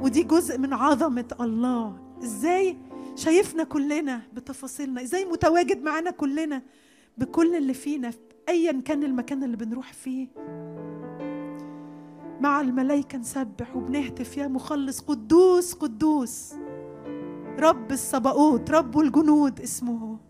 ودي جزء من عظمة الله. إزاي شايفنا كلنا بتفاصيلنا، إزاي متواجد معنا كلنا بكل اللي فينا أيا كان المكان اللي بنروح فيه. مع الملائكة نسبح وبنهتف يا مخلص قدوس قدوس رب الصباؤوت رب الجنود اسمه.